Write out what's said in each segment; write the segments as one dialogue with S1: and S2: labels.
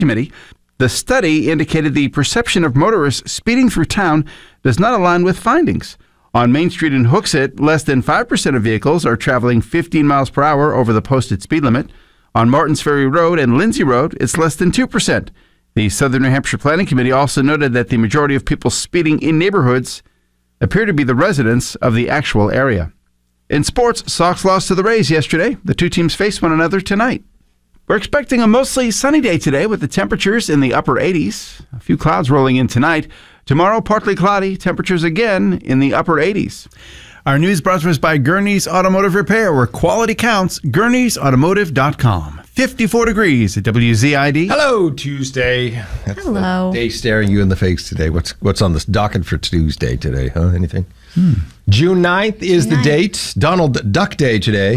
S1: Committee. The study indicated the perception of motorists speeding through town does not align with findings. On Main Street in Hooksett, less than 5% of vehicles are traveling 15 miles per hour over the posted speed limit. On Martins Ferry Road and Lindsay Road, it's less than 2%. The Southern New Hampshire Planning Committee also noted that the majority of people speeding in neighborhoods appear to be the residents of the actual area. In sports, Sox lost to the Rays yesterday. The two teams face one another tonight. We're expecting a mostly sunny day today with the temperatures in the upper 80s. A few clouds rolling in tonight. Tomorrow, partly cloudy, temperatures again in the upper 80s.
S2: Our news brought to us by Gurney's Automotive Repair, where quality counts. Gurney'sAutomotive.com. 54 degrees at WZID.
S3: Hello, Tuesday. That's
S4: Hello.
S3: the day staring you in the face today. What's on the docket for Tuesday today, huh? Anything? June 9th is the date. Donald Duck Day today.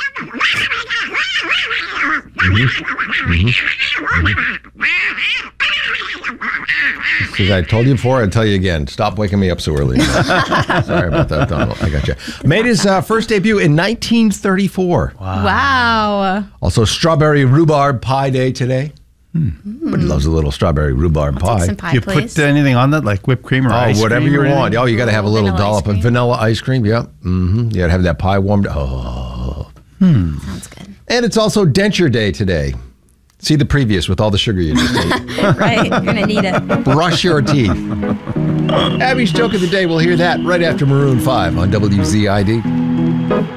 S3: Because I told you before, I'll tell you again. Stop waking me up so early. Sorry about that, Donald. I got you. Made his first debut in 1934.
S4: Wow.
S3: Also, Strawberry Rhubarb Pie Day today. Everybody loves a little strawberry rhubarb
S4: I'll
S3: pie.
S4: take some pie,
S2: You
S4: please.
S2: put anything on that, like whipped cream or ice cream?
S3: Whatever you
S2: or
S3: want.
S2: anything?
S3: Oh, you got to have a little
S4: Vanilla
S3: dollop
S4: ice
S3: of
S4: cream.
S3: vanilla ice cream. Yep. You got to have that pie warmed. Oh.
S4: Sounds good.
S3: And it's also denture day today. See the previous with all the sugar you just ate.
S4: Right. You're going to need it.
S3: Brush your teeth. Abby's joke of the day. We'll hear that right after Maroon 5 on WZID.